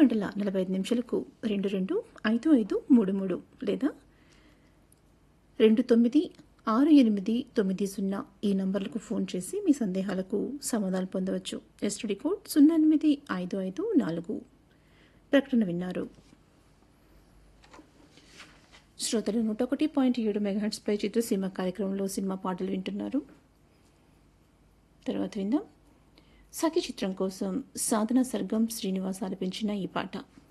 7:45 225533 లేదా 296890 ఈ నంబర్లకు ఫోన్ చేసి మీ సందేహాలకు సమాధానాలు పొందవచ్చు. STD code 08554. ప్రకటన విన్నారు. శ్రోతలు 101.7 మెగాహెర్ట్జ్ పై చిత్రసీమ కార్యక్రమంలో సినిమా పాటలు వింటున్నారు. తర్వాత విందాం. సఖి చిత్రం కోసం సాధన సర్గం శ్రీనివాస్ ఆలపించిన ఈ పాట.